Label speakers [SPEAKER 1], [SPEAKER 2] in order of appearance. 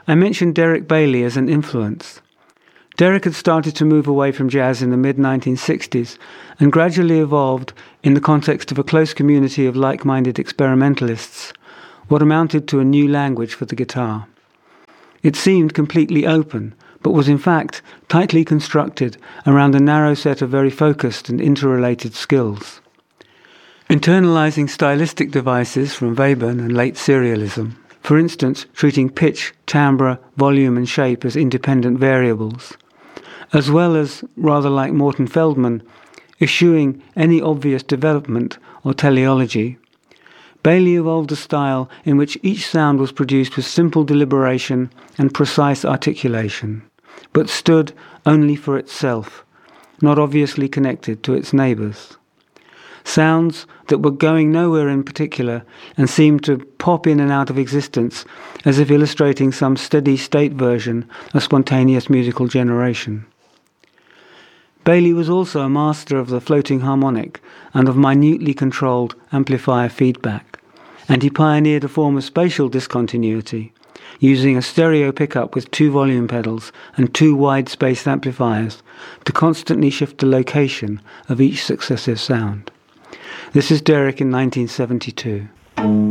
[SPEAKER 1] I mentioned Derek Bailey as an influence. Derek had started to move away from jazz in the mid-1960s and gradually evolved, in the context of a close community of like-minded experimentalists, what amounted to a new language for the guitar. It seemed completely open, but was in fact tightly constructed around a narrow set of very focused and interrelated skills. Internalizing stylistic devices from Webern and late serialism, for instance, treating pitch, timbre, volume and shape as independent variables, as well as, rather like Morton Feldman, eschewing any obvious development or teleology, Bailey evolved a style in which each sound was produced with simple deliberation and precise articulation, but stood only for itself, not obviously connected to its neighbours. Sounds that were going nowhere in particular and seemed to pop in and out of existence as if illustrating some steady-state version of spontaneous musical generation. Bailey was also a master of the floating harmonic and of minutely controlled amplifier feedback, and he pioneered a form of spatial discontinuity, using a stereo pickup with 2 volume pedals and 2 wide-spaced amplifiers to constantly shift the location of each successive sound. This is Derek in 1972.